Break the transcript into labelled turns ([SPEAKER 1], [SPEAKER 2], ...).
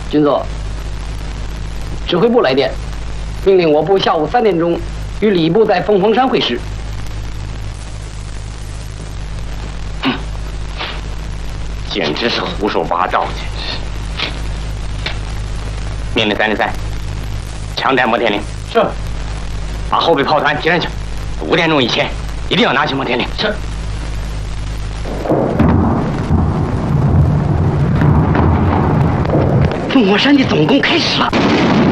[SPEAKER 1] 军座，指挥部来电，命令我部下午3点钟与礼部在凤凰山会师。
[SPEAKER 2] 简直是胡说八道！命令303，强带摩天岭。
[SPEAKER 1] 是。
[SPEAKER 2] 把后备炮团提上去，5点钟以前一定要拿起摩天岭。
[SPEAKER 1] 是。凤凰山的总攻开始了。